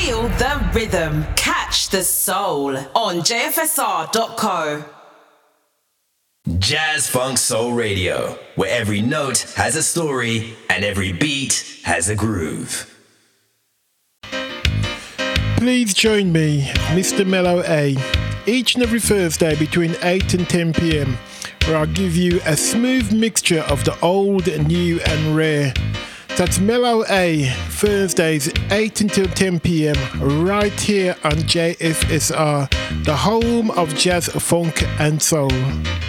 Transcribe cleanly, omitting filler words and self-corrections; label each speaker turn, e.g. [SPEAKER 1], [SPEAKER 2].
[SPEAKER 1] Feel the rhythm. Catch the soul on jfsr.co.
[SPEAKER 2] Jazz Funk Soul Radio, where every note has a story and every beat has a groove.
[SPEAKER 3] Please join me, Mr. Mellow A, each and every Thursday between 8 and 10 p.m, where I'll give you a smooth mixture of the old, new and rare. That's Mellow A, Thursdays 8 until 10 p.m, right here on JFSR, the home of jazz, funk and soul.